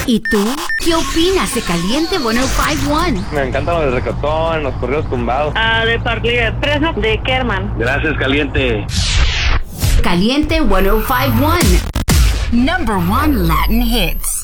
¿Y tú? ¿Qué opinas de Caliente 105.1? Me encantan los de reggaetón, los corridos tumbados. De Parley Expreso, de Kerman. Gracias, Caliente. Caliente 105.1. Number 1 Latin hits.